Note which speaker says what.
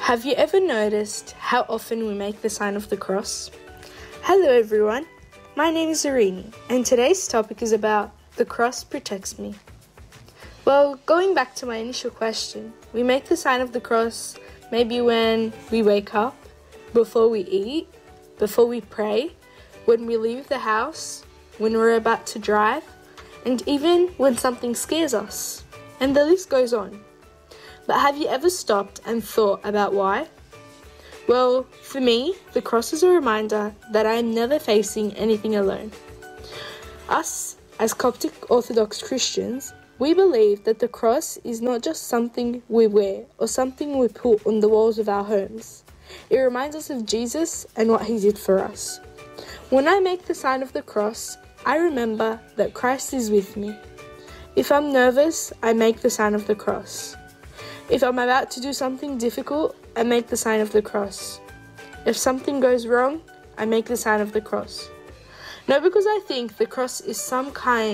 Speaker 1: Have you ever noticed how often we make the sign of the cross? Hello everyone, my name is Irini, and today's topic is about the cross protects me. Well, going back to my initial question, we make the sign of the cross maybe when we wake up, before we eat, before we pray, when we leave the house, when we're about to drive, and even when something scares us. And the list goes on. But have you ever stopped and thought about why? Well, for me, the cross is a reminder that I am never facing anything alone. Us, as Coptic Orthodox Christians, we believe that the cross is not just something we wear or something we put on the walls of our homes. It reminds us of Jesus and what he did for us. When I make the sign of the cross, I remember that Christ is with me. If I'm nervous, I make the sign of the cross. If I'm about to do something difficult, I make the sign of the cross. If something goes wrong, I make the sign of the cross. Not because I think the cross is some kind